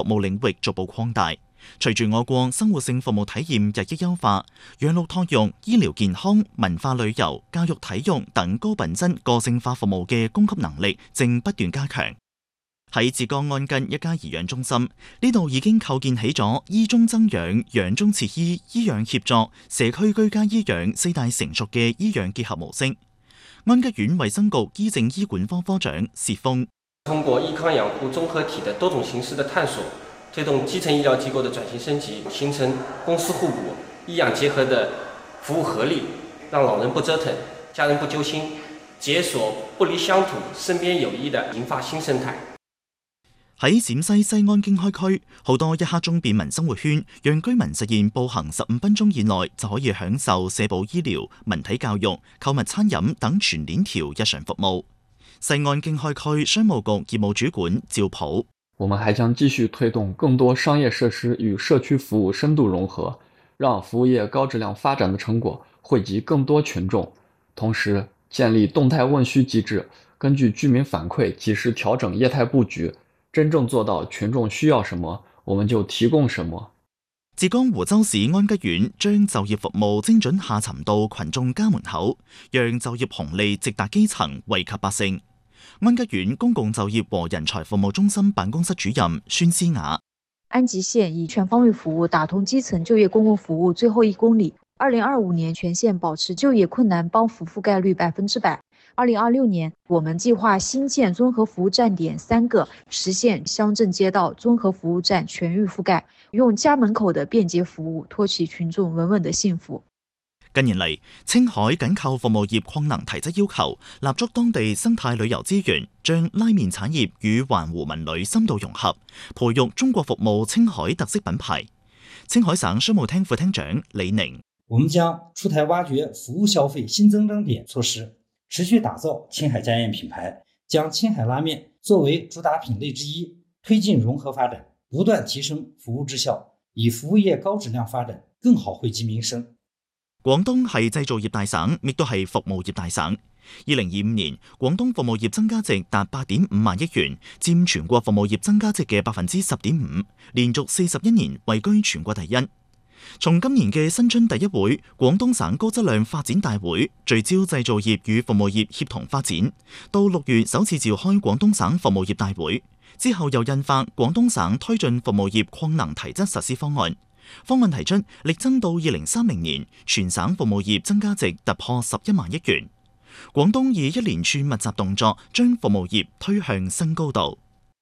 務領域逐步擴大。隨住我國生活性服務體驗日益優化，養老託育、醫療健康、文化旅遊、教育體育等高品質個性化服務嘅供給能力正不斷加強。喺浙江安根一家頤養中心，呢度已經構建起咗醫中增養、養中設醫、醫養協作、社區居家醫養四大成熟嘅醫養結合模式。安吉縣衛生局醫政醫管科科長薛峰： 通過醫康養護綜合體的多種形式的探索，推動基層醫療機構的轉型升級，形成公私互補、醫養結合的服務合力，讓老人不折騰，家人不揪心，解鎖不離鄉土、身邊有醫的研發新生態。 喺陝西西安經開區，好多一刻鐘便民生活圈，讓居民實現步行15分鐘以內就可以享受社保醫療、文體教育、購物餐飲等全鏈條日常服務。西安經開區商務局業務主管趙普： 我們還將繼續推動更多商業設施與社區服務深度融合，讓服務業高質量發展的成果惠及更多群眾。同時，建立動態問需機制，根據居民反饋及時調整業態佈局。真正做到群眾需要什麼，我們就提供什麼。 浙江湖州市安吉縣將就業服務精準下沉到群眾家門口，讓就業紅利直達基層，惠及百姓。安吉縣公共就業和人才服務中心辦公室主任孫思雅： 安吉縣以全方位服務打通基層就業公共服務最後1公里。2025年全縣保持就業困難幫扶覆蓋率100%。2026年，我們計劃新建綜合服務站點3個，實現鄉鎮街道綜合服務站全域覆蓋，用家門口的便捷服務托起群眾穩穩的幸福。 近年嚟，青海緊扣服務業擴能提質要求，立足當地生態旅遊資源，將拉麵產業與環湖文旅深度融合，培育中國服務青海特色品牌。青海省商務廳副廳長李寧： 我們將出台挖掘服務消費新增長點措施，持續打造青海家宴品牌，將青海拉麵作為主打品類之一，推進融合發展，不斷提升服務質效，以服務業高質量發展更好惠及民生。 廣東係製造業大省，亦都係服務業大省。2025年，廣東服務業增加值達8.5萬億元，佔全國服務業增加值嘅10.5%，連續41年位居全國第一。從今年嘅新春第一會廣東省高質量發展大會，聚焦製造業與服務業協同發展，到6月首次召開廣東省服務業大會，之後又印發廣東省推進服務業擴能提質實施方案。方案提出力爭到2030年全省服務業增加值突破11萬億元。廣東以一連串密集動作將服務業推向新高度。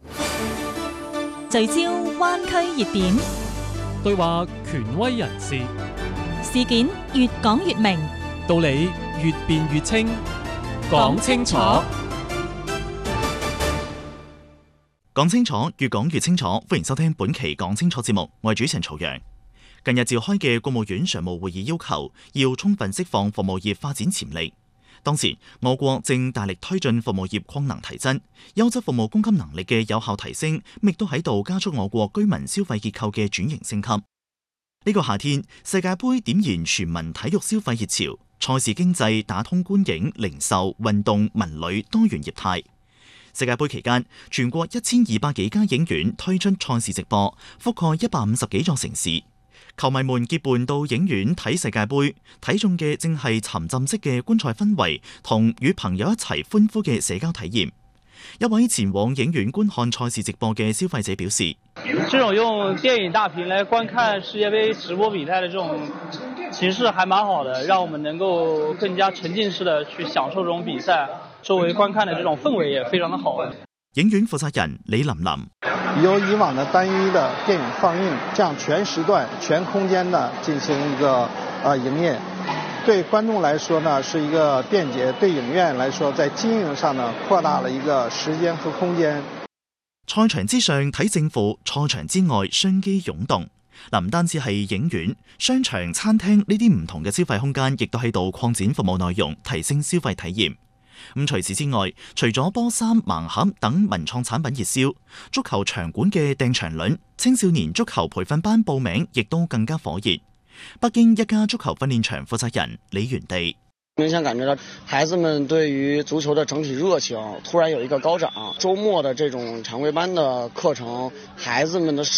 聚焦灣區熱點， 對話權威人士， 事件越講越明， 道理越辯越清，講清楚。 講清楚，越講越清楚。歡迎收聽本期講清楚節目，我係主持人曹陽。近日召開嘅國務院常務會議要求，要充分釋放服務業發展潛力。當時我國正大力推進服務業擴能提質，優質服務供給能力嘅有效提升，亦都喺度加速我國居民消費結構嘅轉型升級。呢個夏天，世界盃點燃全民體育消費熱潮，賽事經濟打通觀影、零售、運動、文旅多元業態。世界盃期間，全國1200幾家影院推出賽事直播，覆蓋150幾座城市。球迷們結伴到影院睇世界盃，睇中嘅正係沉浸式嘅觀賽氛圍同與朋友一齊歡呼嘅社交體驗。一位前往影院觀看賽事直播嘅消費者表示： 這種用電影大屏來觀看世界盃直播比賽的這種形式還蠻好的，讓我們能夠更加沉浸式的去享受這種比賽，周圍觀看的這種氛圍也非常的好。 影院負責人李琳琳： 由以往的單一的電影放映，這樣全時段、全空間的進行一個營業，對觀眾來說呢是一個便捷，對影院來說在經營上呢擴大了一個時間和空間。 賽場之上睇勝負，賽場之外商機湧動。唔單止係影院、商場、餐廳呢啲唔同嘅消費空間，亦都喺度擴展服務內容，提升消費體驗。除此之外，除咗波衫、盲盒等文創產品熱銷，足球場館嘅訂場率、青少年足球培訓班報名亦都更加火熱。北京一家足球訓練場負責人李元地： 明顯感覺到孩子們對於足球的整體熱情突然有一個高漲，周末的這種常規班的課程，孩子們的